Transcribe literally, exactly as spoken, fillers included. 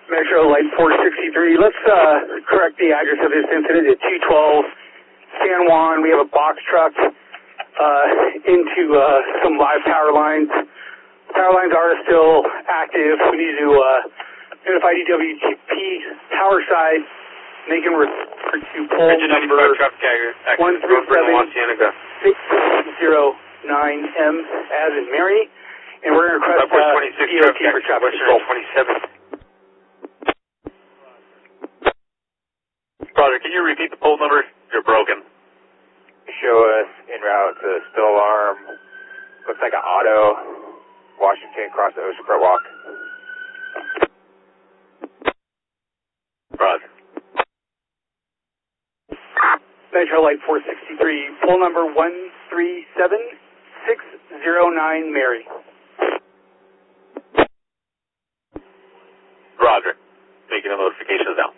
Metro Light four sixty-three. Let's uh, correct the address of this incident at two twelve San Juan. We have a box truck uh, into uh, some live power lines. Power lines are still active. We need to uh, notify D W P power side. They can refer to pole number one three seven six zero nine M as in Mary. And we're going to request uh, D O T for traffic control. Roger, can you repeat the pole number? You're broken. Show us en route to Still Alarm. Looks like an auto. Washington across the Ocean Front Walk. Roger. Metro Light four sixty-three, pole number one three seven six zero nine Mary. Roger. Making the notifications now.